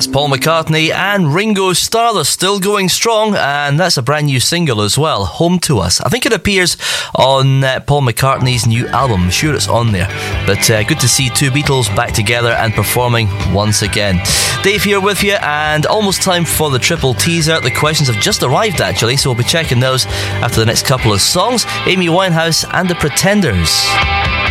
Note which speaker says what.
Speaker 1: That's Paul McCartney and Ringo Starr. They're still going strong, and that's a brand new single as well, Home to Us. I think it appears on Paul McCartney's new album. I'm sure it's on there. But good to see two Beatles back together and performing once again. Dave here with you, and almost time for the triple teaser. The questions have just arrived, actually, so we'll be checking those after the next couple of songs. Amy Winehouse and the Pretenders.